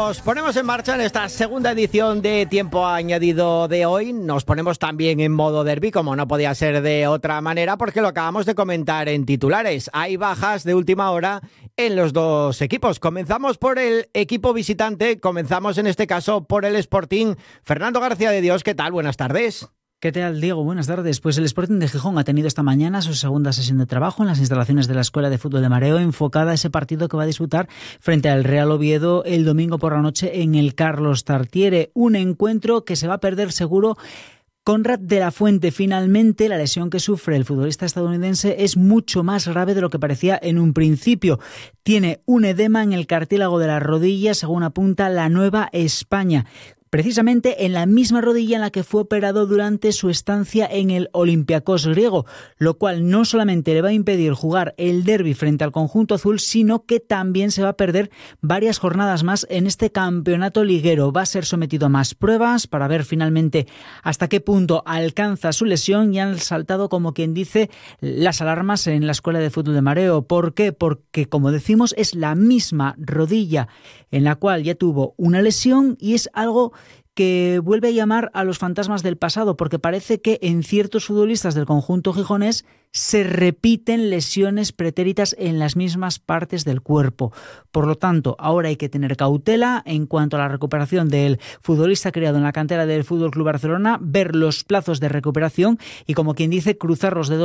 Nos ponemos en marcha en esta segunda edición de Tiempo Añadido de hoy. Nos ponemos también en modo derbi, como no podía ser de otra manera, porque lo acabamos de comentar en titulares. Hay bajas de última hora en los dos equipos. Comenzamos por el equipo visitante, comenzamos en este caso por el Sporting. Fernando García de Dios, ¿qué tal? Buenas tardes. ¿Qué tal, Diego? Buenas tardes. Pues el Sporting de Gijón ha tenido esta mañana su segunda sesión de trabajo en las instalaciones de la Escuela de Fútbol de Mareo, enfocada a ese partido que va a disputar frente al Real Oviedo el domingo por la noche en el Carlos Tartiere. Un encuentro que se va a perder seguro Conrad de la Fuente. Finalmente, la lesión que sufre el futbolista estadounidense es mucho más grave de lo que parecía en un principio. Tiene un edema en el cartílago de la rodilla, según apunta La Nueva España. Precisamente en la misma rodilla en la que fue operado durante su estancia en el Olympiacos griego, lo cual no solamente le va a impedir jugar el derbi frente al conjunto azul, sino que también se va a perder varias jornadas más en este campeonato liguero. Va a ser sometido a más pruebas para ver finalmente hasta qué punto alcanza su lesión, y han saltado, como quien dice, las alarmas en la Escuela de Fútbol de Mareo. ¿Por qué? Porque, como decimos, es la misma rodilla en la cual ya tuvo una lesión, y es algo que vuelve a llamar a los fantasmas del pasado, porque parece que en ciertos futbolistas del conjunto gijonés se repiten lesiones pretéritas en las mismas partes del cuerpo. Por lo tanto, ahora hay que tener cautela en cuanto a la recuperación del futbolista criado en la cantera del FC Barcelona, ver los plazos de recuperación y, como quien dice, cruzar los dedos